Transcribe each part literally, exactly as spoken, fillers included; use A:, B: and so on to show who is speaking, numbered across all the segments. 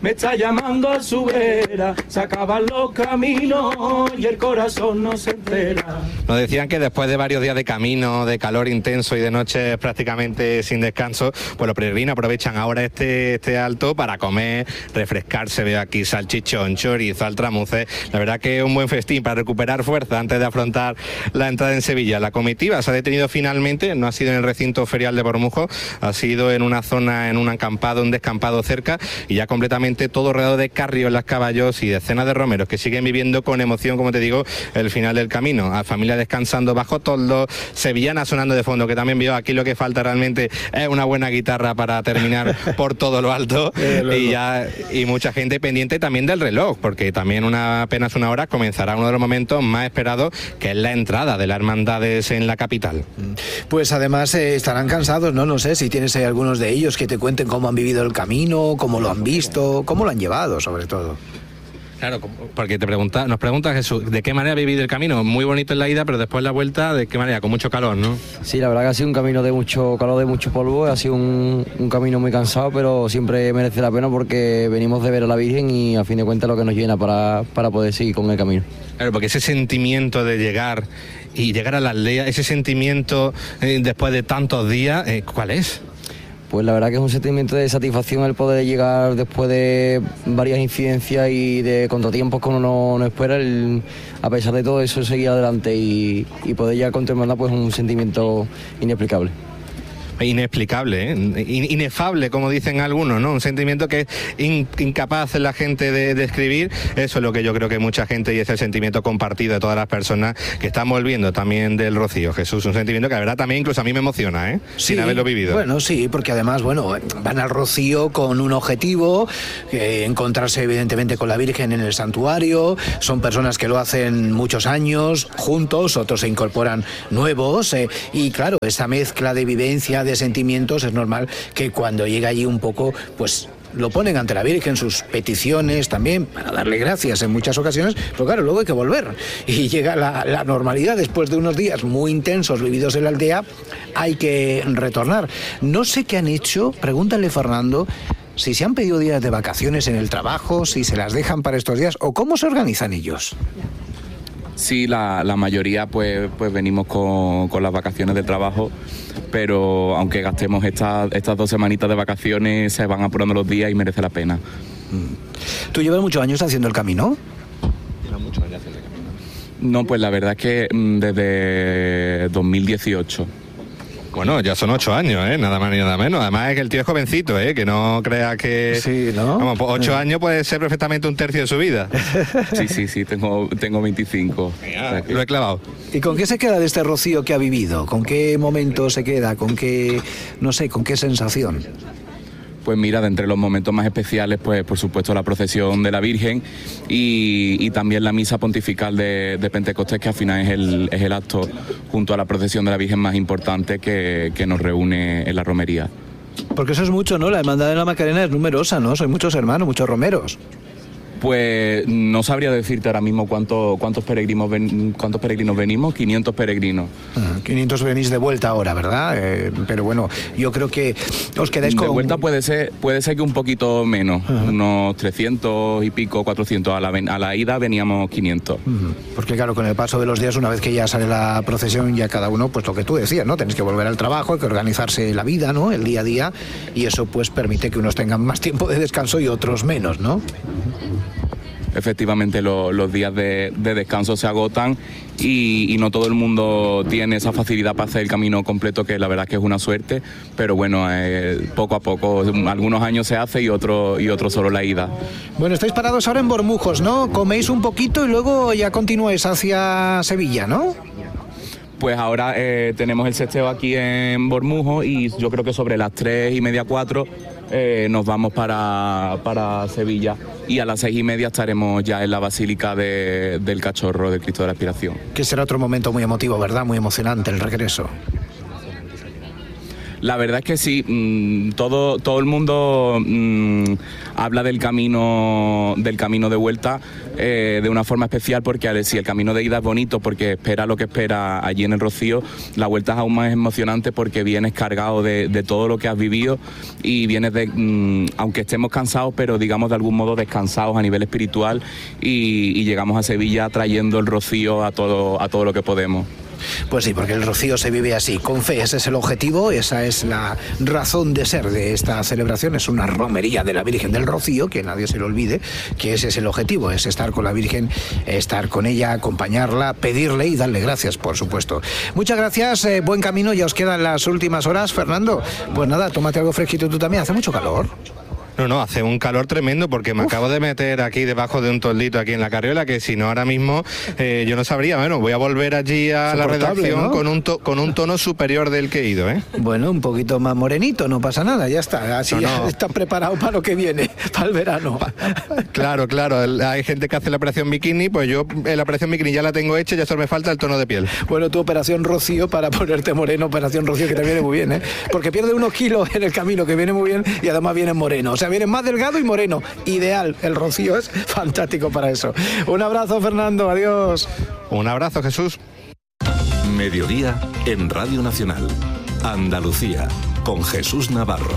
A: me está llamando a su vera, se acaban los caminos y el corazón no se entera.
B: Nos decían que después de varios días de camino, de calor intenso y de noches prácticamente sin descanso, pues los peregrinos aprovechan ahora este, este alto para comer, refrescarse. Veo aquí salchichón, chorizo, altramuces. La verdad que es un buen festín para recuperar fuerza antes de afrontar la entrada en Sevilla. La comitiva se ha detenido finalmente, no ha sido en el recinto ferial de Bormujos, ha sido en una zona, en un acampado, un descampado cerca, y ya completamente todo rodeado de carriolas, caballos y decenas de romeros que siguen viviendo con emoción, como te digo, el final del camino. A familia descansando bajo toldos, sevillanas sonando de fondo, que también vio aquí lo que falta realmente es una buena guitarra para terminar por todo lo alto, y ya y mucha gente pendiente también del reloj, porque también una apenas una hora comenzará uno de los momentos más esperados, que es la entrada de las hermandades en la capital.
C: Pues además eh, estarán cansados, ¿no? No sé si tienes eh, algunos de ellos que te cuenten cómo han vivido el camino, cómo lo han visto, cómo lo han llevado, sobre todo.
B: Claro, porque te pregunta, nos pregunta Jesús, ¿de qué manera ha vivido el camino? Muy bonito en la ida, pero después la vuelta, ¿de qué manera? Con mucho calor, ¿no?
D: Sí, la verdad que ha sido un camino de mucho calor, de mucho polvo, ha sido un, un camino muy cansado, pero siempre merece la pena porque venimos de ver a la Virgen y a fin de cuentas lo que nos llena para, para poder seguir con el camino.
B: Claro, porque ese sentimiento de llegar y llegar a la aldea, ese sentimiento eh, después de tantos días, eh, ¿cuál es?
D: Pues la verdad que es un sentimiento de satisfacción el poder llegar después de varias incidencias y de contratiempos que uno no, no espera, el, a pesar de todo eso, seguir adelante y, y poder llegar con tu hermandad, pues un sentimiento inexplicable.
B: Inexplicable, ¿eh? Inefable, como dicen algunos, ¿no? Un sentimiento que es in, incapaz la gente de describir. Eso es lo que yo creo que mucha gente, y es el sentimiento compartido de todas las personas que están volviendo también del Rocío. Jesús, un sentimiento que la verdad también incluso a mí me emociona, ¿eh?
C: Sí,
B: sin haberlo vivido.
C: Bueno, sí, porque además, bueno, van al Rocío con un objetivo, eh, encontrarse evidentemente con la Virgen en el santuario. Son personas que lo hacen muchos años juntos, otros se incorporan nuevos, eh, y claro, esa mezcla de vivencia, de sentimientos, es normal que cuando llega allí un poco, pues lo ponen ante la Virgen, sus peticiones también, para darle gracias en muchas ocasiones, pero claro, luego hay que volver y llega la, la normalidad después de unos días muy intensos vividos en la aldea, hay que retornar. No sé qué han hecho, pregúntale, Fernando, si se han pedido días de vacaciones en el trabajo, si se las dejan para estos días o cómo se organizan ellos.
E: Sí, la, la mayoría pues, pues venimos con, con las vacaciones de trabajo, pero aunque gastemos esta, estas dos semanitas de vacaciones, se van apurando los días y merece la pena.
C: ¿Tú llevas muchos años haciendo el camino?
E: Llevo muchos años haciendo el camino. No, pues la verdad es que desde dos mil dieciocho.
B: Bueno, ya son ocho años, ¿eh? Nada más ni nada menos. Además es que el tío es jovencito, ¿eh? Que no crea que...
C: Sí, ¿no?
B: Vamos, pues ocho años puede ser perfectamente un tercio de su vida.
E: Sí, sí, sí, tengo, tengo veinticinco.
B: Mira,
E: o sea que...
B: Lo he clavado.
C: ¿Y con qué se queda de este Rocío que ha vivido? ¿Con qué momento se queda? ¿Con qué, no sé, con qué sensación?
E: Pues mira, de entre los momentos más especiales, pues por supuesto la procesión de la Virgen y, y también la misa pontifical de, de Pentecostés, que al final es el, es el acto junto a la procesión de la Virgen más importante que, que nos reúne en la romería.
C: Porque eso es mucho, ¿no? La Hermandad de la Macarena es numerosa, ¿no? Soy muchos hermanos, muchos romeros.
E: Pues no sabría decirte ahora mismo cuánto, cuántos peregrinos ven, cuántos peregrinos venimos, quinientos peregrinos.
C: Ah, quinientos venís de vuelta ahora, ¿verdad? Eh, pero bueno, yo creo que os quedáis con...
E: De vuelta puede ser, puede ser que un poquito menos, uh-huh. unos trescientos y pico, cuatrocientos. A la, a la ida veníamos quinientos.
C: Uh-huh. Porque claro, con el paso de los días, una vez que ya sale la procesión, ya cada uno, pues lo que tú decías, ¿no? Tenéis que volver al trabajo, hay que organizarse la vida, ¿no? El día a día, y eso pues permite que unos tengan más tiempo de descanso y otros menos, ¿no?
E: Efectivamente, lo, los días de, de descanso se agotan y, y no todo el mundo tiene esa facilidad para hacer el camino completo, que la verdad que es una suerte, pero bueno, eh, poco a poco, algunos años se hace y otros y otro solo la ida.
C: Bueno, estáis parados ahora en Bormujos, ¿no? Coméis un poquito y luego ya continuáis hacia Sevilla, ¿no?
E: Pues ahora eh, tenemos el sexteo aquí en Bormujos y yo creo que sobre las tres y media, cuatro eh, nos vamos para, para Sevilla y a las seis y media estaremos ya en la Basílica de, del Cachorro del Cristo de la Aspiración.
C: Que será otro momento muy emotivo, ¿verdad? Muy emocionante el regreso.
E: La verdad es que sí, mmm, todo, todo el mundo mmm, habla del camino, del camino de vuelta eh, de una forma especial, porque si el camino de ida es bonito porque espera lo que espera allí en el Rocío, la vuelta es aún más emocionante porque vienes cargado de, de todo lo que has vivido y vienes de, mmm, aunque estemos cansados, pero digamos de algún modo descansados a nivel espiritual, y, y llegamos a Sevilla trayendo el Rocío a todo, a todo lo que podemos.
C: Pues sí, porque el Rocío se vive así, con fe. Ese es el objetivo, esa es la razón de ser de esta celebración. Es una romería de la Virgen del Rocío, que nadie se lo olvide, que ese es el objetivo, es estar con la Virgen, estar con ella, acompañarla, pedirle y darle gracias, por supuesto. Muchas gracias, eh, buen camino, ya os quedan las últimas horas, Fernando. Pues nada, tómate algo fresquito tú también, hace mucho calor.
B: No, no, hace un calor tremendo porque me Uf. acabo de meter aquí debajo de un toldito aquí en la carriola, que si no ahora mismo eh, yo no sabría. Bueno, voy a volver allí a la redacción, ¿no? con un to, con un tono superior del que he ido, ¿eh?
C: Bueno, un poquito más morenito, no pasa nada, ya está. Así no, no. ya estás preparado para lo que viene, para el verano.
B: Claro, claro, hay gente que hace la operación bikini, pues yo la operación bikini ya la tengo hecha, ya solo me falta el tono de piel.
C: Bueno, tu operación Rocío para ponerte moreno, operación Rocío, que te viene muy bien, ¿eh? Porque pierde unos kilos en el camino, que viene muy bien, y además viene moreno. O sea, viene más delgado y moreno. Ideal. El Rocío es fantástico para eso. Un abrazo, Fernando. Adiós.
B: Un abrazo, Jesús.
F: Mediodía en Radio Nacional. Andalucía, con Jesús Navarro.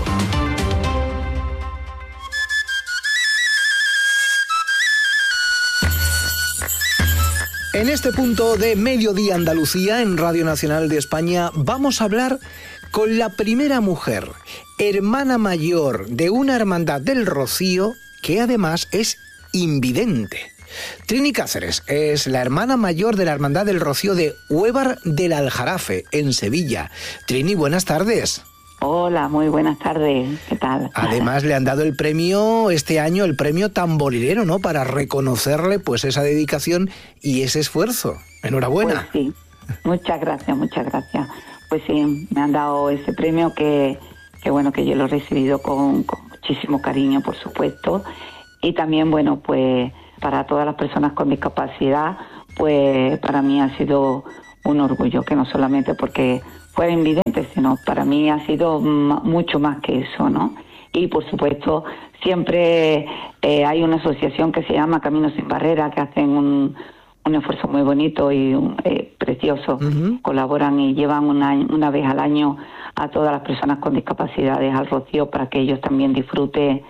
C: En este punto de Mediodía Andalucía en Radio Nacional de España vamos a hablar con la primera mujer, hermana mayor de una hermandad del Rocío, que además es invidente. Trini Cáceres es la hermana mayor de la hermandad del Rocío de Huévar del Aljarafe, en Sevilla. Trini, buenas tardes.
G: Hola, muy buenas tardes. ¿Qué tal?
C: Además le han dado el premio este año, el premio tamborilero, ¿no? Para reconocerle pues esa dedicación y ese esfuerzo. Enhorabuena.
G: Pues sí, muchas gracias, muchas gracias. Pues sí, me han dado ese premio que, que bueno, que yo lo he recibido con, con muchísimo cariño, por supuesto. Y también, bueno, pues para todas las personas con discapacidad, pues para mí ha sido un orgullo, que no solamente porque fuera invidente, sino para mí ha sido m- mucho más que eso, ¿no? Y por supuesto, siempre eh, hay una asociación que se llama Caminos Sin Barreras, que hacen un... un esfuerzo muy bonito y eh, precioso. Uh-huh. Colaboran y llevan una, una vez al año a todas las personas con discapacidades al Rocío para que ellos también disfruten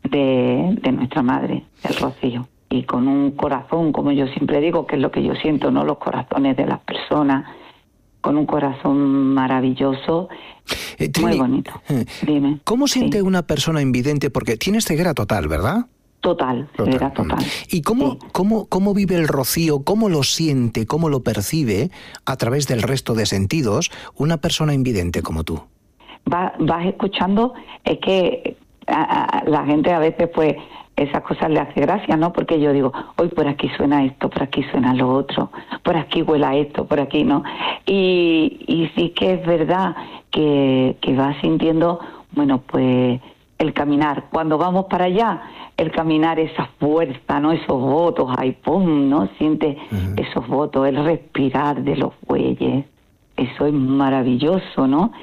G: de, de nuestra madre, el Rocío. Y con un corazón, como yo siempre digo, que es lo que yo siento, no los corazones de las personas, con un corazón maravilloso, eh, Trini, muy bonito.
C: Eh, Dime. ¿Cómo siente sí. una persona invidente? Porque tienes ceguera total, ¿verdad?
G: Total,
C: total.
G: era total.
C: ¿Y cómo,
G: sí.
C: cómo, cómo vive el Rocío, cómo lo siente, cómo lo percibe a través del resto de sentidos una persona invidente como tú?
G: Va, vas escuchando, es que a, a, la gente a veces pues esas cosas le hace gracia, ¿no? Porque yo digo, hoy por aquí suena esto, por aquí suena lo otro, por aquí huela esto, por aquí no. Y, y sí que es verdad que, que vas sintiendo, bueno, pues el caminar. Cuando vamos para allá, el caminar, esa fuerza, ¿no? Esos votos, ahí, pum, ¿no? Siente uh-huh. esos votos, el respirar de los bueyes. Eso es maravilloso, ¿no?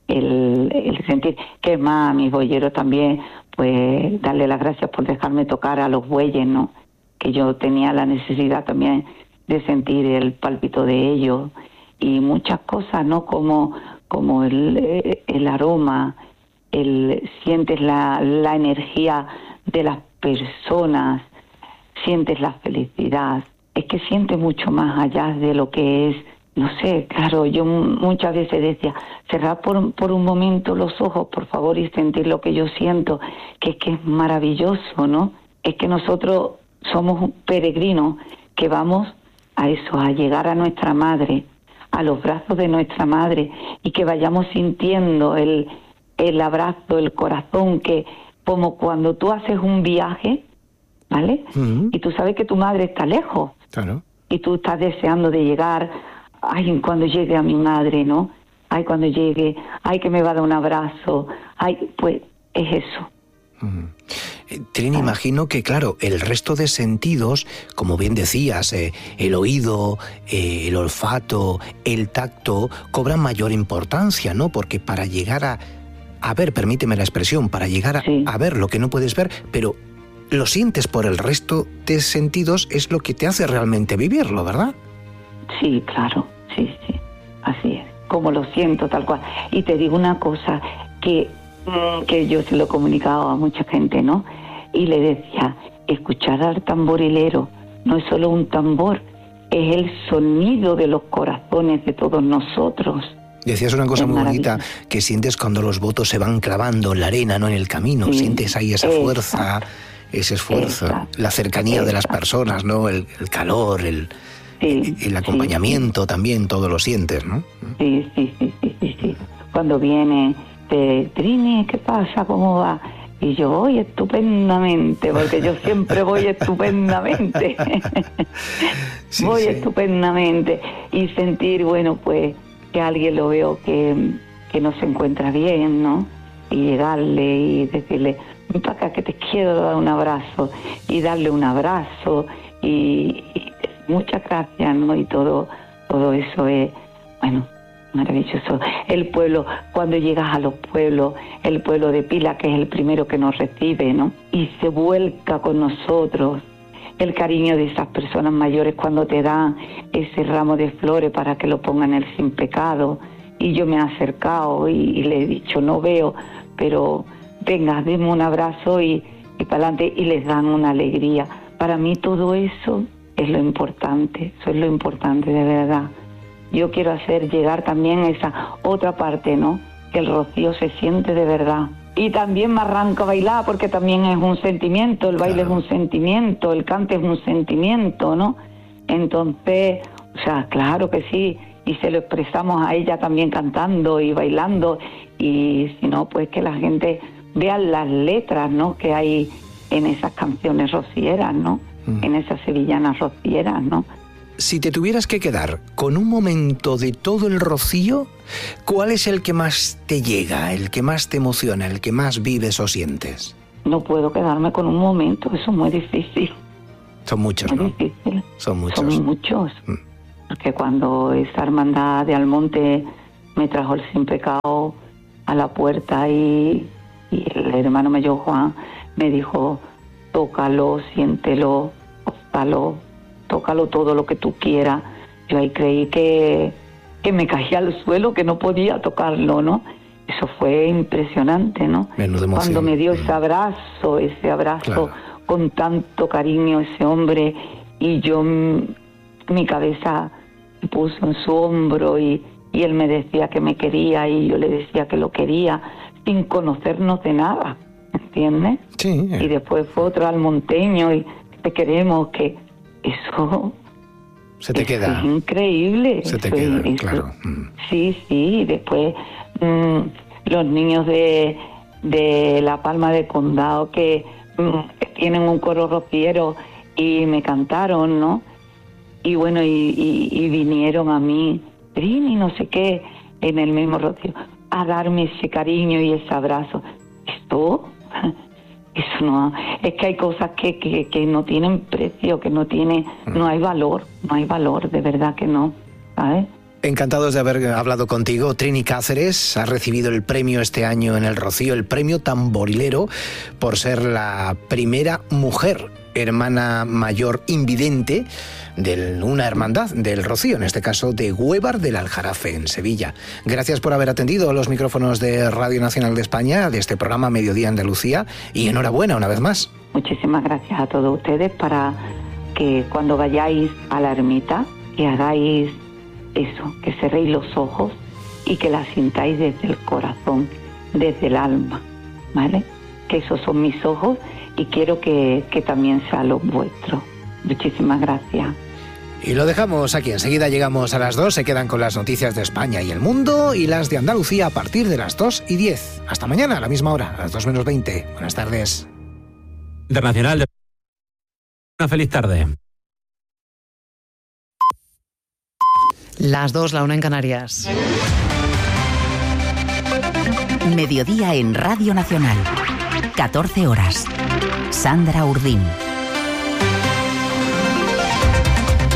G: El, el sentir, que es más, a mis boyeros también, pues darle las gracias por dejarme tocar a los bueyes, ¿no? Que yo tenía la necesidad también de sentir el pálpito de ellos y muchas cosas, ¿no? Como, como el, el aroma, el sientes la, la energía de las personas, sientes la felicidad. Es que sientes mucho más allá de lo que es. No sé, claro, yo muchas veces decía, cerrar por, por un momento los ojos, por favor, y sentir lo que yo siento, que es que es maravilloso, ¿no? Es que nosotros somos peregrinos que vamos a eso, a llegar a nuestra madre, a los brazos de nuestra madre, y que vayamos sintiendo el, el abrazo, el corazón, que como cuando tú haces un viaje, ¿vale? Uh-huh. Y tú sabes que tu madre está lejos.
C: Claro.
G: Y tú estás deseando de llegar. Ay, cuando llegue a mi madre, ¿no? Ay, cuando llegue, ay, que me va a dar un abrazo. Ay, pues es eso.
C: Uh-huh. Eh, Trini, imagino que, claro, el resto de sentidos, como bien decías, eh, el oído, eh, el olfato, el tacto, cobran mayor importancia, ¿no? Porque para llegar a, a ver, permíteme la expresión, para llegar a,
G: Sí.
C: a ver lo que no puedes ver, pero lo sientes por el resto de sentidos, es lo que te hace realmente vivirlo, ¿verdad?
G: Sí, claro, sí, sí, así es, como lo siento tal cual. Y te digo una cosa, que, que yo se lo he comunicado a mucha gente, ¿no? Y le decía, escuchar al tamborilero no es solo un tambor, es el sonido de los corazones de todos nosotros.
C: Decías una cosa
G: Es
C: muy bonita,
G: maravilloso.
C: que sientes cuando los votos se van clavando en la arena, no en el camino,
G: Sí,
C: sientes ahí esa
G: exacto.
C: fuerza, ese esfuerzo,
G: Exacto.
C: la cercanía de las
G: Exacto.
C: personas, ¿no? El, el calor, el,
G: Sí,
C: el acompañamiento también, todo lo sientes, ¿no?
G: Sí, sí, sí, sí, sí, sí. Cuando viene, de Trini, ¿qué pasa? ¿Cómo va? Y yo voy estupendamente, porque yo siempre voy estupendamente.
C: Sí,
G: voy
C: sí.
G: estupendamente. Y sentir, bueno, pues, que alguien lo veo que, que no se encuentra bien, ¿no? Y llegarle y decirle, ven para acá que te quiero dar un abrazo. Y darle un abrazo. Y, y muchas gracias, ¿no? Y todo, todo eso es, bueno, maravilloso. El pueblo, cuando llegas a los pueblos, el pueblo de Pila, que es el primero que nos recibe, ¿no? Y se vuelca con nosotros. El cariño de esas personas mayores cuando te dan ese ramo de flores para que lo pongan en el sin pecado. Y yo me he acercado y, y le he dicho, no veo, pero venga, denme un abrazo y, y para adelante, y les dan una alegría. Para mí todo eso es lo importante, eso es lo importante de verdad. Yo quiero hacer llegar también esa otra parte, ¿no? Que el rocío se siente de verdad. Y también me arranco a bailar porque también es un sentimiento, el baile
C: Claro.
G: es un sentimiento, el cante es un sentimiento, ¿no? Entonces, o sea, claro que sí, y se lo expresamos a ella también cantando y bailando, y si no, pues que la gente vea las letras, ¿no? Que hay en esas canciones rocieras, ¿no?
C: Mm.
G: En esas sevillanas rocieras, ¿no?
C: Si te tuvieras que quedar con un momento de todo el rocío, ¿cuál es el que más te llega, el que más te emociona, el que más vives o sientes?
G: No puedo quedarme con un momento, eso es muy difícil,
C: Son muchos,
G: muy
C: ¿no?
G: difícil.
C: Son muchos.
G: Son muchos.
C: Mm.
G: Porque cuando esa hermandad de Almonte me trajo el sin pecado a la puerta y, y el hermano mayor Juan me dijo, tócalo, siéntelo, óptalo, tócalo todo lo que tú quieras. Yo ahí creí que, que me caía al suelo, que no podía tocarlo, ¿no? Eso fue impresionante, ¿no?
C: Menuda emoción.
G: Cuando me dio ese
C: Mm.
G: abrazo, ese abrazo
C: Claro.
G: con tanto cariño ese hombre, y yo, mm, mi cabeza se puso en su hombro y, y él me decía que me quería y yo le decía que lo quería sin conocernos de nada, ¿entiendes?
C: Sí.
G: Y después fue otro almonteño y te queremos, que eso,
C: Se te
G: eso
C: queda.
G: es increíble.
C: Se te
G: Eso
C: queda,
G: es- eso-
C: claro. Mm.
G: Sí, sí, y después mm, los niños de, de La Palma del Condado que mm, tienen un coro rociero y me cantaron, ¿no? Y bueno, y, y, y vinieron a mí, Trini, no sé qué, en el mismo rocío, a darme ese cariño y ese abrazo. Esto, eso no, es que hay cosas que, que, que no tienen precio, que no tiene, no hay valor, no hay valor, de verdad que no, ¿sabes?
C: Encantados de haber hablado contigo. Trini Cáceres ha recibido el premio este año en el Rocío, el premio Tamborilero, por ser la primera mujer hermana mayor invidente de una hermandad del Rocío, en este caso de Huévar del Aljarafe, en Sevilla. Gracias por haber atendido a los micrófonos de Radio Nacional de España, de este programa Mediodía Andalucía, y enhorabuena una vez más.
G: Muchísimas gracias a todos ustedes, para que cuando vayáis a la ermita, que hagáis eso, que cerréis los ojos y que la sintáis desde el corazón, desde el alma, ¿vale? Que esos son mis ojos y quiero que, que también sean los vuestros. Muchísimas gracias.
C: Y lo dejamos aquí. Enseguida llegamos a las dos. Se quedan con las noticias de España y el mundo y las de Andalucía a partir de las dos y diez. Hasta mañana a la misma hora, a las dos menos veinte. Buenas tardes.
H: Internacional de... Una feliz tarde.
I: Las dos, la una en Canarias.
J: Mediodía en Radio Nacional. catorce horas. Sandra Urdín.
I: ¿Qué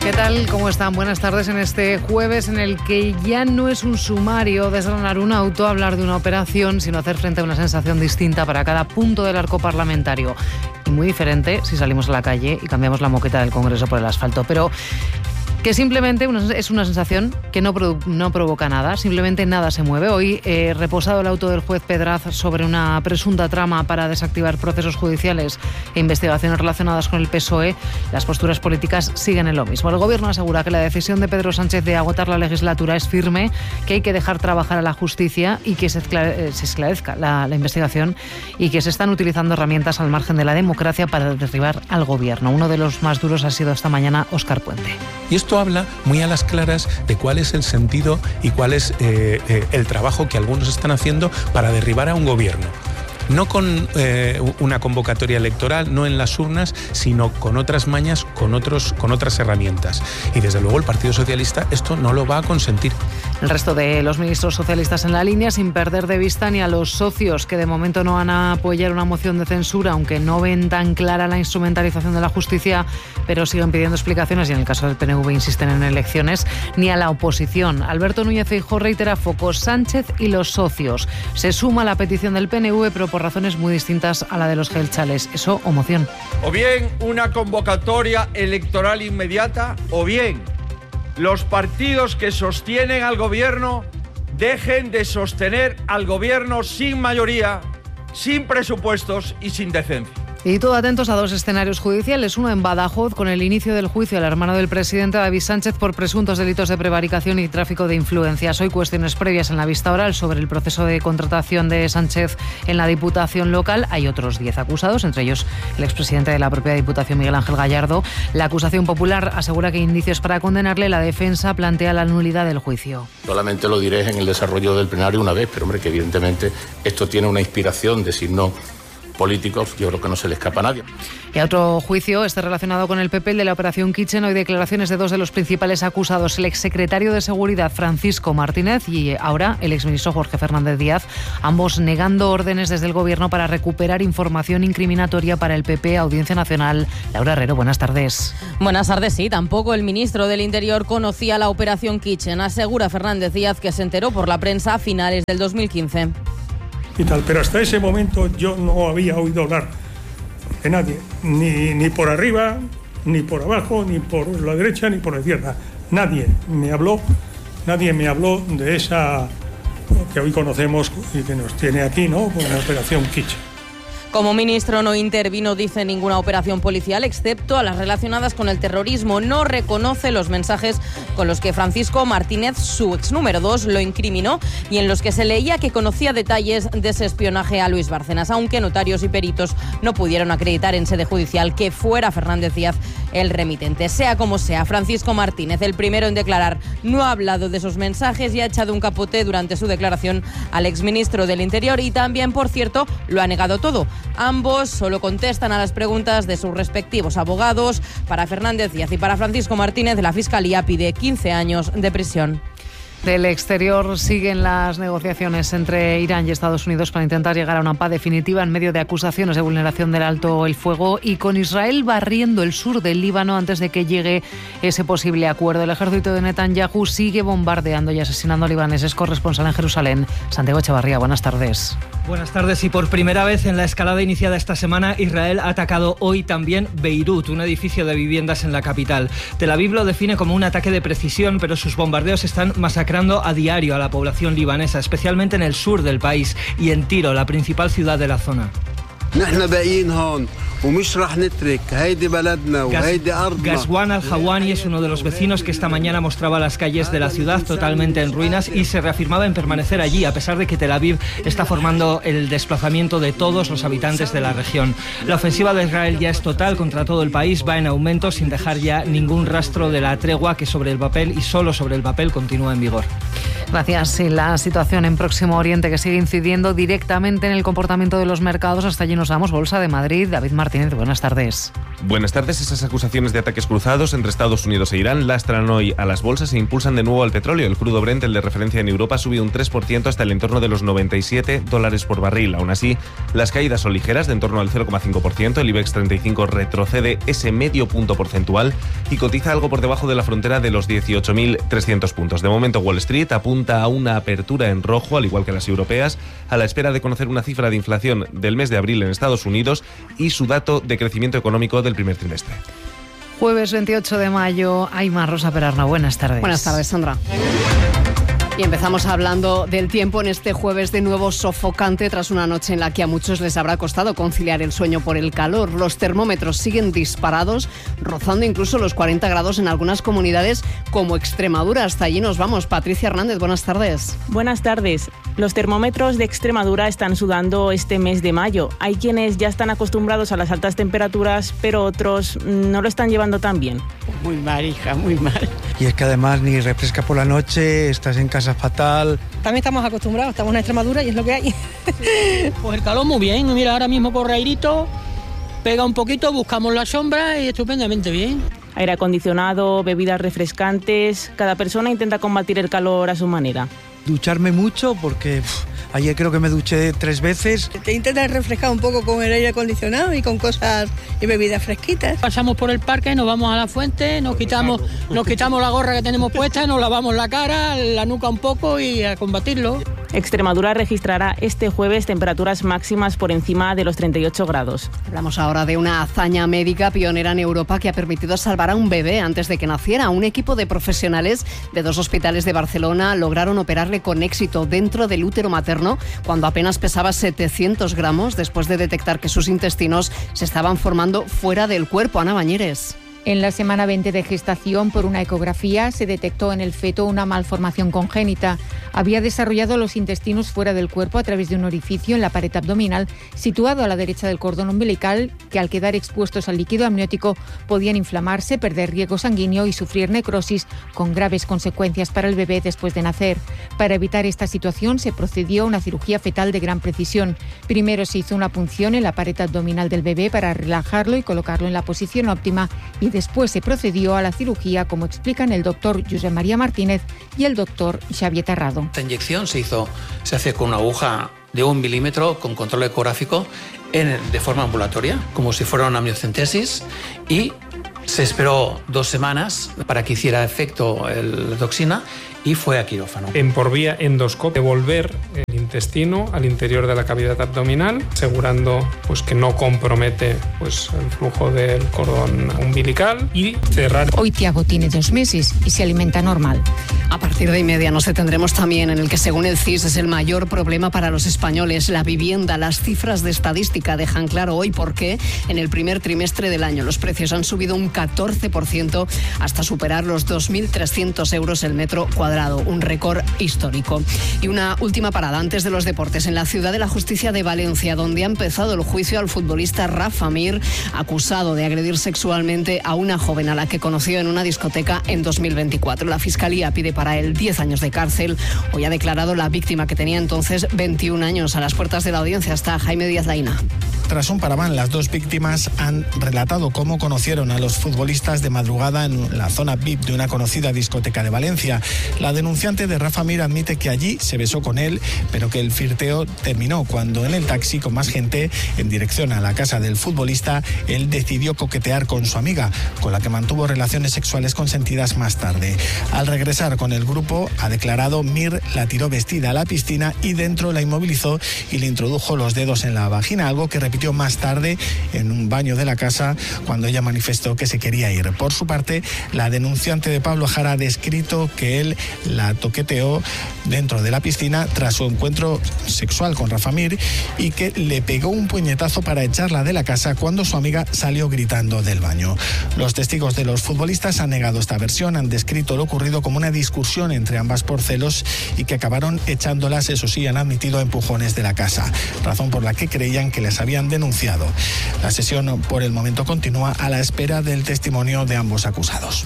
I: ¿Qué tal? ¿Cómo están? Buenas tardes en este jueves en el que ya no es un sumario desgranar un auto, hablar de una operación, sino hacer frente a una sensación distinta para cada punto del arco parlamentario. Y muy diferente si salimos a la calle y cambiamos la moqueta del Congreso por el asfalto. Pero que simplemente una, es una sensación que no, produ, no provoca nada, simplemente nada se mueve. Hoy, eh, reposado el auto del juez Pedraz sobre una presunta trama para desactivar procesos judiciales e investigaciones relacionadas con el P S O E, las posturas políticas siguen en lo mismo. El Gobierno asegura que la decisión de Pedro Sánchez de agotar la legislatura es firme, que hay que dejar trabajar a la justicia y que se, esclare, se esclarezca la, la investigación, y que se están utilizando herramientas al margen de la democracia para derribar al Gobierno. Uno de los más duros ha sido esta mañana Óscar Puente.
K: Y esto habla muy a las claras de cuál es el sentido y cuál es eh, eh, el trabajo que algunos están haciendo para derribar a un gobierno. No con eh, una convocatoria electoral, no en las urnas, sino con otras mañas, con, otros, con otras herramientas. Y desde luego el Partido Socialista esto no lo va a consentir.
I: El resto de los ministros socialistas en la línea, sin perder de vista ni a los socios, que de momento no van a apoyar una moción de censura, aunque no ven tan clara la instrumentalización de la justicia, pero siguen pidiendo explicaciones y en el caso del P N V insisten en elecciones, ni a la oposición. Alberto Núñez Feijóo reitera focos Sánchez y los socios. Se suma a la petición del P N V, pero por razones muy distintas a la de los gelchales. Eso o moción.
L: O bien una convocatoria electoral inmediata, o bien los partidos que sostienen al gobierno dejen de sostener al gobierno sin mayoría, sin presupuestos y sin decencia.
I: Y todo atentos a dos escenarios judiciales, uno en Badajoz con el inicio del juicio al hermano del presidente David Sánchez por presuntos delitos de prevaricación y tráfico de influencias. Hoy cuestiones previas en la vista oral sobre el proceso de contratación de Sánchez en la Diputación local. Hay otros diez acusados, entre ellos el expresidente de la propia Diputación, Miguel Ángel Gallardo. La acusación popular asegura que hay indicios para condenarle. La defensa plantea la nulidad del juicio.
M: Solamente lo diré en el desarrollo del plenario una vez, pero hombre, que evidentemente esto tiene una inspiración de signo políticos, yo creo que no se le escapa a nadie.
I: Y a otro juicio, este relacionado con el P P, el de la Operación Kitchen. Hoy declaraciones de dos de los principales acusados, el exsecretario de Seguridad Francisco Martínez y ahora el exministro Jorge Fernández Díaz, ambos negando órdenes desde el Gobierno para recuperar información incriminatoria para el P P. Audiencia Nacional. Laura Herrero, buenas tardes.
N: Buenas tardes, sí. Tampoco el ministro del Interior conocía la Operación Kitchen. Asegura Fernández Díaz que se enteró por la prensa a finales del dos mil quince.
O: Y tal, pero hasta ese momento yo no había oído hablar de nadie, ni, ni por arriba, ni por abajo, ni por la derecha, ni por la izquierda. Nadie me habló, nadie me habló de esa que hoy conocemos y que nos tiene aquí, ¿no? Con la Operación Kitchen.
N: Como ministro no intervino, dice, ninguna operación policial, excepto a las relacionadas con el terrorismo. No reconoce los mensajes con los que Francisco Martínez, su ex número dos, lo incriminó y en los que se leía que conocía detalles de ese espionaje a Luis Bárcenas, aunque notarios y peritos no pudieron acreditar en sede judicial que fuera Fernández Díaz el remitente. Sea como sea, Francisco Martínez, el primero en declarar, no ha hablado de esos mensajes y ha echado un capote durante su declaración al exministro del Interior y también, por cierto, lo ha negado todo. Ambos solo contestan a las preguntas de sus respectivos abogados. Para Fernández Díaz y para Francisco Martínez, la Fiscalía pide quince años de prisión.
I: Del exterior siguen las negociaciones entre Irán y Estados Unidos para intentar llegar a una paz definitiva en medio de acusaciones de vulneración del alto el fuego y con Israel barriendo el sur del Líbano antes de que llegue ese posible acuerdo. El ejército de Netanyahu sigue bombardeando y asesinando a libaneses. Corresponsal en Jerusalén, Santiago Echevarría, buenas tardes.
P: Buenas tardes. Y por primera vez en la escalada iniciada esta semana, Israel ha atacado hoy también Beirut, un edificio de viviendas en la capital. Tel Aviv lo define como un ataque de precisión, pero sus bombardeos están masacrando a diario a la población libanesa, especialmente en el sur del país y en Tiro, la principal ciudad de la zona. Ghazwan al-Hawani es uno de los vecinos que esta mañana mostraba las calles de la ciudad totalmente en ruinas y se reafirmaba en permanecer allí, a pesar de que Tel Aviv está formando el desplazamiento de todos los habitantes de la región. La ofensiva de Israel ya es total contra todo el país, va en aumento sin dejar ya ningún rastro de la tregua que sobre el papel y solo sobre el papel continúa en vigor.
I: Gracias. Sí, la situación en Próximo Oriente que sigue incidiendo directamente en el comportamiento de los mercados. Hasta allí nos vamos. Bolsa de Madrid. David Martínez, buenas tardes.
Q: Buenas tardes. Esas acusaciones de ataques cruzados entre Estados Unidos e Irán lastran hoy a las bolsas e impulsan de nuevo al petróleo. El crudo Brent, el de referencia en Europa, ha subido un tres por ciento hasta el entorno de los noventa y siete dólares por barril. Aún así, las caídas son ligeras, de en torno al cero coma cinco por ciento. El IBEX treinta y cinco retrocede ese medio punto porcentual y cotiza algo por debajo de la frontera de los dieciocho mil trescientos puntos. De momento, Wall Street apunta a una apertura en rojo, al igual que las europeas, a la espera de conocer una cifra de inflación del mes de abril en Estados Unidos y su dato de crecimiento económico del primer trimestre.
I: Jueves veintiocho de mayo, Aymar Rosa Perarna, buenas tardes.
R: Buenas tardes, Sandra. Y empezamos hablando del tiempo en este jueves, de nuevo sofocante tras una noche en la que a muchos les habrá costado conciliar el sueño por el calor. Los termómetros siguen disparados, rozando incluso los cuarenta grados en algunas comunidades como Extremadura. Hasta allí nos vamos. Patricia Hernández, buenas tardes.
S: Buenas tardes. Los termómetros de Extremadura están sudando este mes de mayo. Hay quienes ya están acostumbrados a las altas temperaturas, pero otros no lo están llevando tan bien.
T: Muy mal, hija, muy mal.
U: Y es que además ni refresca por la noche, estás en casa fatal.
V: También estamos acostumbrados, estamos en Extremadura y es lo que hay.
T: Pues el calor muy bien, mira, ahora mismo por Rairito, pega un poquito, buscamos la sombra y estupendamente bien.
S: Aire acondicionado, bebidas refrescantes, cada persona intenta combatir el calor a su manera.
U: Ducharme mucho porque pff, ayer creo que me duché tres veces.
V: Te intentas refrescar un poco con el aire acondicionado y con cosas y bebidas fresquitas.
T: Pasamos por el parque, nos vamos a la fuente, nos quitamos, nos quitamos la gorra que tenemos puesta, nos lavamos la cara, la nuca un poco y a combatirlo.
S: Extremadura registrará este jueves temperaturas máximas por encima de los treinta y ocho grados.
R: Hablamos ahora de una hazaña médica pionera en Europa que ha permitido salvar a un bebé antes de que naciera. Un equipo de profesionales de dos hospitales de Barcelona lograron operarle con éxito dentro del útero materno cuando apenas pesaba setecientos gramos, después de detectar que sus intestinos se estaban formando fuera del cuerpo. Ana Bañeres.
W: En la semana veinte de gestación, por una ecografía, se detectó en el feto una malformación congénita. Había desarrollado los intestinos fuera del cuerpo a través de un orificio en la pared abdominal situado a la derecha del cordón umbilical, que al quedar expuestos al líquido amniótico podían inflamarse, perder riego sanguíneo y sufrir necrosis, con graves consecuencias para el bebé después de nacer. Para evitar esta situación se procedió a una cirugía fetal de gran precisión. Primero se hizo una punción en la pared abdominal del bebé para relajarlo y colocarlo en la posición óptima, y después se procedió a la cirugía, como explican el doctor Josep María Martínez y el doctor Xavier Terrado.
X: Esta inyección se hizo, se hace con una aguja de un milímetro con control ecográfico en, de forma ambulatoria, como si fuera una amniocentesis, y se esperó dos semanas para que hiciera efecto el- la toxina y fue a quirófano.
K: En por vía endoscópica, devolver el intestino al interior de la cavidad abdominal, asegurando pues, que no compromete pues, el flujo del cordón umbilical, y cerrar.
W: Hoy Tiago tiene dos meses y se alimenta normal.
R: A partir de y media nos detendremos también en el que, según el C I S, es el mayor problema para los españoles, la vivienda. Las cifras de estadística dejan claro hoy por qué en el primer trimestre del año los precios han subido un catorce por ciento hasta superar los dos mil trescientos euros el metro cuadrado, un récord histórico. Y una última parada antes de los deportes, en la Ciudad de la Justicia de Valencia, donde ha empezado el juicio al futbolista Rafa Mir, acusado de agredir sexualmente a una joven a la que conoció en una discoteca en dos mil veinticuatro. La Fiscalía pide para él diez años de cárcel. Hoy ha declarado la víctima, que tenía entonces veintiún años. A las puertas de la audiencia está Jaime Díaz Laína.
Y: Tras un paraván, las dos víctimas han relatado cómo conocieron a los futbolistas de madrugada en la zona V I P de una conocida discoteca de Valencia. La denunciante de Rafa Mir admite que allí se besó con él, pero que el flirteo terminó cuando en el taxi con más gente en dirección a la casa del futbolista, él decidió coquetear con su amiga, con la que mantuvo relaciones sexuales consentidas más tarde. Al regresar con el grupo, ha declarado, Mir la tiró vestida a la piscina y dentro la inmovilizó y le introdujo los dedos en la vagina, algo que repitió más tarde en un baño de la casa cuando ella manifestó que se quería ir. Por su parte, la denunciante de Pablo Jara ha descrito que él la toqueteó dentro de la piscina tras su encuentro sexual con Rafa Mir y que le pegó un puñetazo para echarla de la casa cuando su amiga salió gritando del baño. Los testigos de los futbolistas han negado esta versión, han descrito lo ocurrido como una discusión entre ambas por celos y que acabaron echándolas, eso sí, han admitido empujones de la casa, razón por la que creían que les habían denunciado. La sesión por el momento continúa a la espera del testimonio de ambos acusados.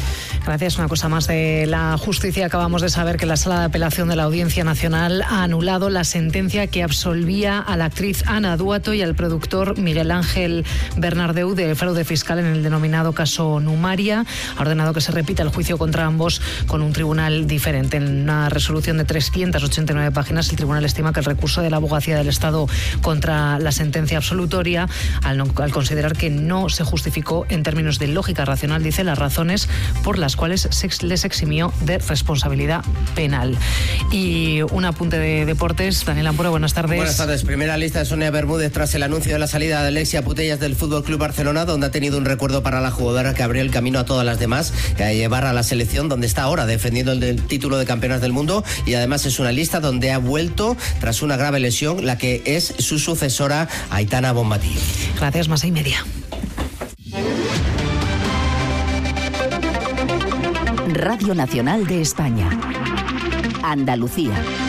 I: Gracias. Una cosa más de la justicia. Acabamos de saber que la Sala de Apelación de la Audiencia Nacional ha anulado la sentencia que absolvía a la actriz Ana Duato y al productor Miguel Ángel Bernardeu de fraude fiscal en el denominado caso Numaria. Ha ordenado que se repita el juicio contra ambos con un tribunal diferente. En una resolución de trescientas ochenta y nueve páginas, el tribunal estima que el recurso de la Abogacía del Estado contra la sentencia absolutoria, al, no, al considerar que no se justificó en términos de lógica racional, dice, las razones por las cuales se les eximió de responsabilidad penal. Y un apunte de deportes. Daniel Ampuro, buenas tardes.
A: Buenas tardes. Primera lista de Sonia Bermúdez tras el anuncio de la salida de Alexia Putellas del F C Barcelona, donde ha tenido un recuerdo para la jugadora que abrió el camino a todas las demás, a llevar a la selección, donde está ahora defendiendo el, el título de campeonas del mundo, y además es una lista donde ha vuelto tras una grave lesión la que es su sucesora, Aitana Bonmatí.
I: Gracias, más y media.
J: Radio Nacional de España. Andalucía.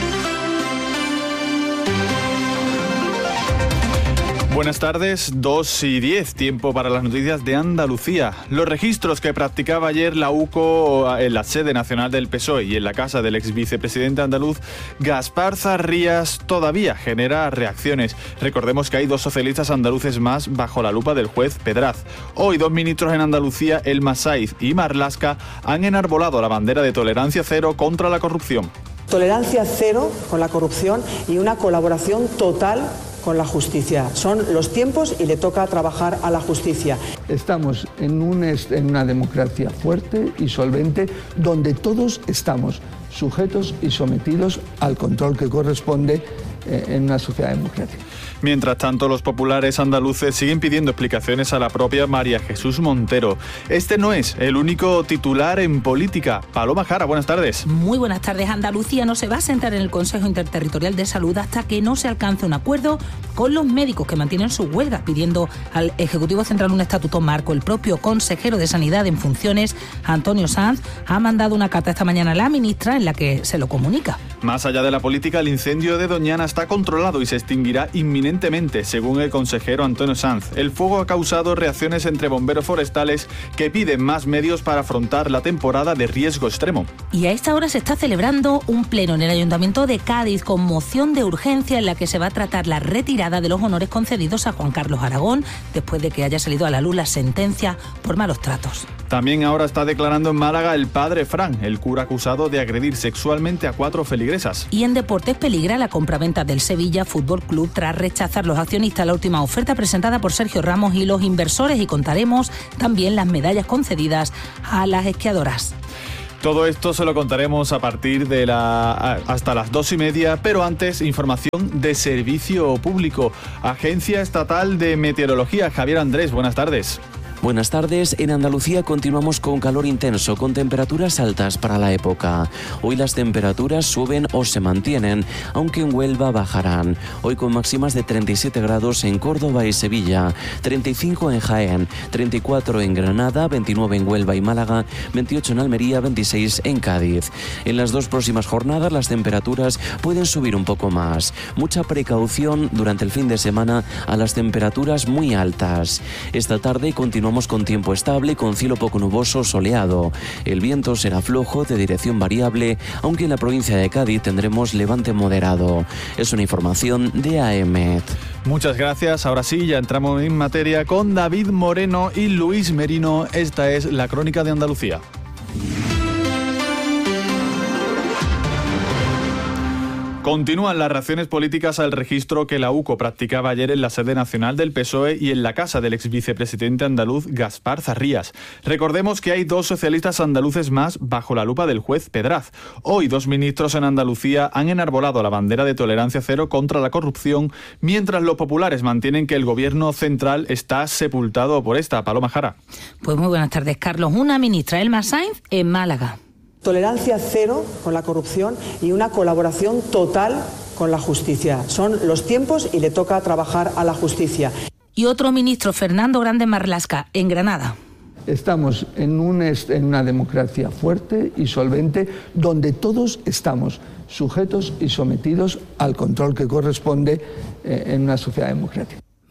B: Buenas tardes, dos y diez, tiempo para las noticias de Andalucía. Los registros que practicaba ayer la U C O en la sede nacional del P S O E y en la casa del ex vicepresidente andaluz Gaspar Zarrías todavía genera reacciones. Recordemos que hay dos socialistas andaluces más bajo la lupa del juez Pedraz. Hoy dos ministros en Andalucía, Elma Saiz y Marlaska, han enarbolado la bandera de tolerancia cero contra la corrupción.
D: Tolerancia cero con la corrupción y una colaboración total con la justicia. Son los tiempos y le toca trabajar a la justicia.
E: Estamos en, un, en una democracia fuerte y solvente donde todos estamos sujetos y sometidos al control que corresponde eh, en una sociedad democrática.
B: Mientras tanto, los populares andaluces siguen pidiendo explicaciones a la propia María Jesús Montero. Este no es el único titular en política. Paloma Jara, buenas tardes.
F: Muy buenas tardes. Andalucía no se va a sentar en el Consejo Interterritorial de Salud hasta que no se alcance un acuerdo con los médicos que mantienen su huelga, pidiendo al Ejecutivo Central un estatuto marco. El propio consejero de Sanidad en funciones, Antonio Sanz, ha mandado una carta esta mañana a la ministra en la que se lo comunica.
B: Más allá de la política, el incendio de Doñana está controlado y se extinguirá inminentemente, según el consejero Antonio Sanz. El fuego ha causado reacciones entre bomberos forestales que piden más medios para afrontar la temporada de riesgo extremo.
F: Y a esta hora se está celebrando un pleno en el Ayuntamiento de Cádiz con moción de urgencia en la que se va a tratar la retirada de los honores concedidos a Juan Carlos Aragón después de que haya salido a la luz la sentencia por malos tratos.
B: También ahora está declarando en Málaga el padre Fran, el cura acusado de agredir sexualmente a cuatro feligresas.
F: Y en deportes peligra la compraventa del Sevilla Fútbol Club tras rechazar los accionistas la última oferta presentada por Sergio Ramos y los inversores, y contaremos también las medallas concedidas a las esquiadoras.
B: Todo esto se lo contaremos a partir de la hasta las dos y media, pero antes, información de servicio público. Agencia Estatal de Meteorología, Javier Andrés, buenas tardes.
Z: Buenas tardes. En Andalucía continuamos con calor intenso, con temperaturas altas para la época. Hoy las temperaturas suben o se mantienen, aunque en Huelva bajarán. Hoy con máximas de treinta y siete grados en Córdoba y Sevilla, treinta y cinco en Jaén, treinta y cuatro en Granada, veintinueve en Huelva y Málaga, veintiocho en Almería, veintiséis en Cádiz. En las dos próximas jornadas las temperaturas pueden subir un poco más. Mucha precaución durante el fin de semana a las temperaturas muy altas. Esta tarde continuamos con tiempo estable, con cielo poco nuboso, soleado. El viento será flojo, de dirección variable, aunque en la provincia de Cádiz tendremos levante moderado. Es una información de A E M E T.
B: Muchas gracias. Ahora sí, ya entramos en materia con David Moreno y Luis Merino. Esta es la Crónica de Andalucía. Continúan las reacciones políticas al registro que la U C O practicaba ayer en la sede nacional del P S O E y en la casa del ex vicepresidente andaluz Gaspar Zarrías. Recordemos que hay dos socialistas andaluces más bajo la lupa del juez Pedraz. Hoy dos ministros en Andalucía han enarbolado la bandera de tolerancia cero contra la corrupción, mientras los populares mantienen que el gobierno central está sepultado por esta. Paloma Jara.
F: Pues muy buenas tardes, Carlos. Una ministra, Elma Saiz, en Málaga.
D: Tolerancia cero con la corrupción y una colaboración total con la justicia. Son los tiempos y le toca trabajar a la justicia.
F: Y otro ministro, Fernando Grande Marlaska, en Granada.
E: Estamos en, un, en una democracia fuerte y solvente donde todos estamos sujetos y sometidos al control que corresponde eh, en una sociedad democrática.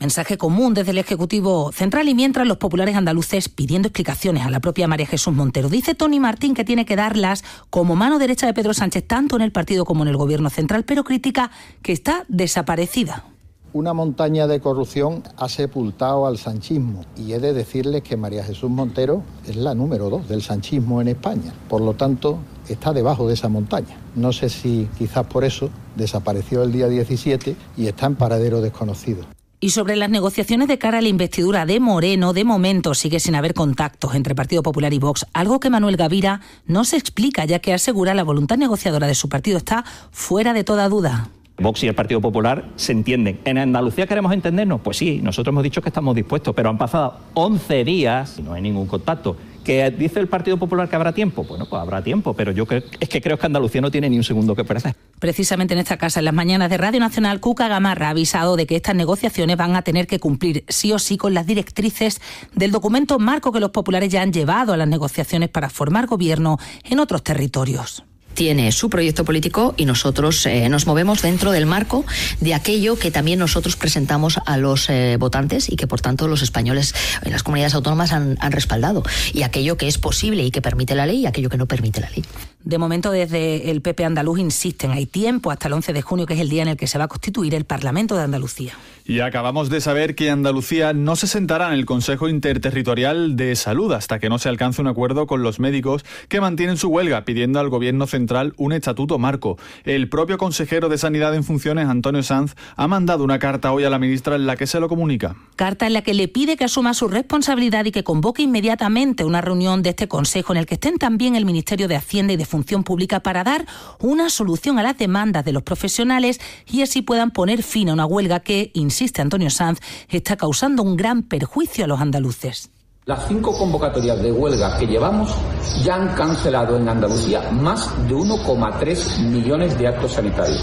F: Mensaje común desde el Ejecutivo Central y mientras los populares andaluces pidiendo explicaciones a la propia María Jesús Montero. Dice Tony Martín que tiene que darlas como mano derecha de Pedro Sánchez tanto en el partido como en el Gobierno central, pero critica que está desaparecida.
C: Una montaña de corrupción ha sepultado al sanchismo y he de decirles que María Jesús Montero es la número dos del sanchismo en España. Por lo tanto, está debajo de esa montaña. No sé si quizás por eso desapareció el día diecisiete y está en paradero desconocido.
F: Y sobre las negociaciones de cara a la investidura de Moreno, de momento sigue sin haber contactos entre Partido Popular y Vox, algo que Manuel Gavira no se explica, ya que asegura la voluntad negociadora de su partido está fuera de toda duda.
G: Vox y el Partido Popular se entienden. ¿En Andalucía queremos entendernos? Pues sí, nosotros hemos dicho que estamos dispuestos, pero han pasado once días y no hay ningún contacto. ¿Que dice el Partido Popular que habrá tiempo? Bueno, pues habrá tiempo, pero yo creo, es que creo que Andalucía no tiene ni un segundo que perder.
F: Precisamente en esta casa, en las mañanas de Radio Nacional, Cuca Gamarra ha avisado de que estas negociaciones van a tener que cumplir sí o sí con las directrices del documento marco que los populares ya han llevado a las negociaciones para formar gobierno en otros territorios.
H: Tiene su proyecto político y nosotros eh, nos movemos dentro del marco de aquello que también nosotros presentamos a los eh, votantes y que por tanto los españoles en las comunidades autónomas han, han respaldado, y aquello que es posible y que permite la ley y aquello que no permite la ley.
F: De momento desde el P P andaluz insisten, hay tiempo hasta el once de junio, que es el día en el que se va a constituir el Parlamento de Andalucía.
B: Y acabamos de saber que Andalucía no se sentará en el Consejo Interterritorial de Salud hasta que no se alcance un acuerdo con los médicos que mantienen su huelga, pidiendo al Gobierno central un estatuto marco. El propio consejero de Sanidad en funciones, Antonio Sanz, ha mandado una carta hoy a la ministra en la que se lo comunica.
F: Carta en la que le pide que asuma su responsabilidad y que convoque inmediatamente una reunión de este Consejo en el que estén también el Ministerio de Hacienda y de Función Pública para dar una solución a las demandas de los profesionales y así puedan poner fin a una huelga que, insiste Antonio Sanz, está causando un gran perjuicio a los andaluces.
L: Las cinco convocatorias de huelga que llevamos ya han cancelado en Andalucía más de uno coma tres millones de actos sanitarios.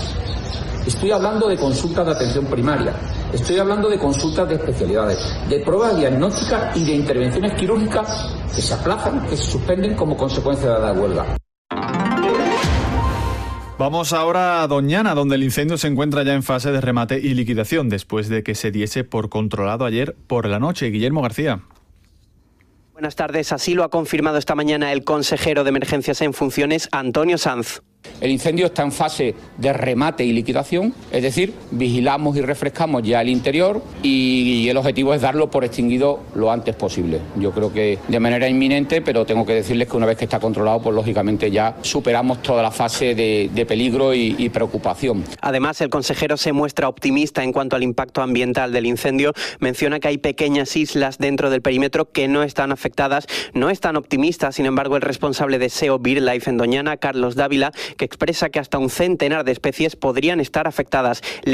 L: Estoy hablando de consultas de atención primaria, estoy hablando de consultas de especialidades, de pruebas diagnósticas y de intervenciones quirúrgicas que se aplazan, que se suspenden como consecuencia de la huelga.
B: Vamos ahora a Doñana, donde el incendio se encuentra ya en fase de remate y liquidación, después de que se diese por controlado ayer por la noche. Guillermo García.
M: Buenas tardes, así lo ha confirmado esta mañana el consejero de Emergencias en funciones, Antonio Sanz.
L: El incendio está en fase de remate y liquidación, es decir, vigilamos y refrescamos ya el interior y el objetivo es darlo por extinguido lo antes posible. Yo creo que de manera inminente, pero tengo que decirles que una vez que está controlado, pues lógicamente ya superamos toda la fase de, de peligro y, y preocupación.
M: Además, el consejero se muestra optimista en cuanto al impacto ambiental del incendio. Menciona que hay pequeñas islas dentro del perímetro que no están afectadas. No es tan optimista, sin embargo, el responsable de S E O BirdLife en Doñana, Carlos Dávila, que expresa que hasta un centenar de especies podrían estar afectadas.